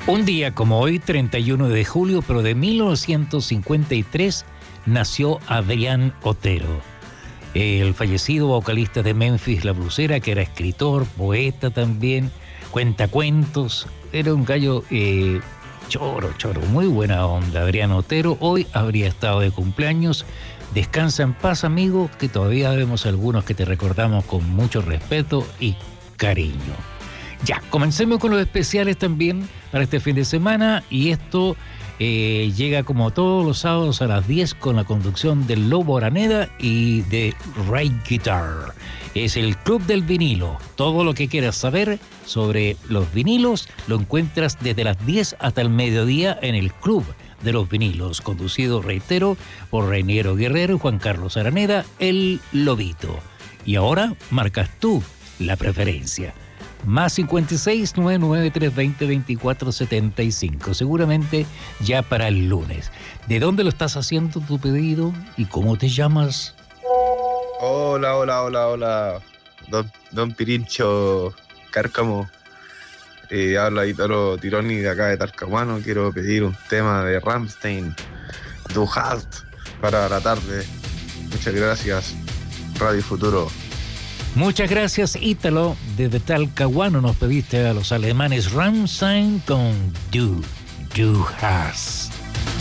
Un día como hoy, 31 de julio, pero de 1953, nació Adrián Otero, el fallecido vocalista de Memphis La Blusera, que era escritor, poeta también, cuentacuentos. Era un gallo choro, muy buena onda. Adrián Otero hoy habría estado de cumpleaños. Descansa en paz, amigo, que todavía vemos algunos que te recordamos con mucho respeto y cariño. Ya, comencemos con los especiales también para este fin de semana, y esto llega como todos los sábados a las 10 con la conducción del Lobo Araneda y de Ray Guitar. Es el Club del Vinilo. Todo lo que quieras saber sobre los vinilos lo encuentras desde las 10 hasta el mediodía en el Club de los Vinilos, conducido, reitero, por Reiniero Guerrero y Juan Carlos Araneda, el Lobito. Y ahora marcas tú la preferencia. Más 56 99 320 2475. Seguramente ya para el lunes. ¿De dónde lo estás haciendo tu pedido y cómo te llamas? Hola. Don Pirincho Cárcamo. Habla Italo Tironi de acá de Talcahuano. Quiero pedir un tema de Rammstein, Du Hast, para la tarde. Muchas gracias, Radio Futuro. Muchas gracias, Ítalo. Desde Talcahuano nos pediste a los alemanes Rammstein con Du Hast.